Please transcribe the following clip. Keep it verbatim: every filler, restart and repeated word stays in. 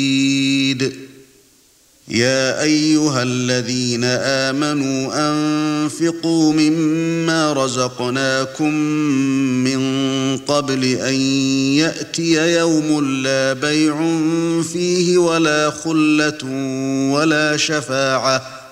يا أيها الذين آمنوا أنفقوا مما رزقناكم من قبل أن يأتي يوم لا بيع فيه ولا خلة ولا شفاعة